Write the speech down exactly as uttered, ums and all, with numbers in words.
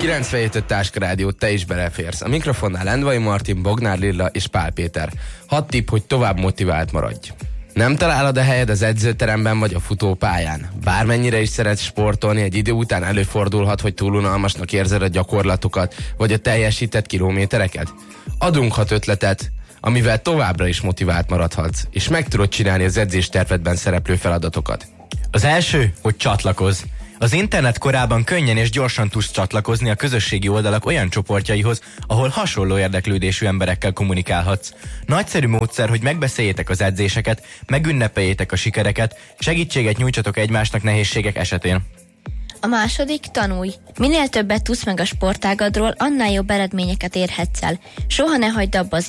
kilencvenhét öt Táska Rádió, te is beleférsz. A mikrofonnál Lendvai Martin, Bognár Lilla és Pál Péter. Hat tipp, hogy tovább motivált maradj. Nem találod a helyed az edzőteremben vagy a futópályán? Bármennyire is szeretsz sportolni, egy idő után előfordulhat, hogy túl unalmasnak érzed a gyakorlatokat, vagy a teljesített kilométereket? Adunk hat ötletet, amivel továbbra is motivált maradhatsz, és meg tudod csinálni az edzéstervedben szereplő feladatokat. Az első, hogy csatlakozz. Az internet korában könnyen és gyorsan tudsz csatlakozni a közösségi oldalak olyan csoportjaihoz, ahol hasonló érdeklődésű emberekkel kommunikálhatsz. Nagyszerű módszer, hogy megbeszéljétek az edzéseket, megünnepeljétek a sikereket, segítséget nyújtsatok egymásnak nehézségek esetén. A második, tanulj. Minél többet tudsz meg a sportágadról, annál jobb eredményeket érhetsz el. Soha ne hagyd abba az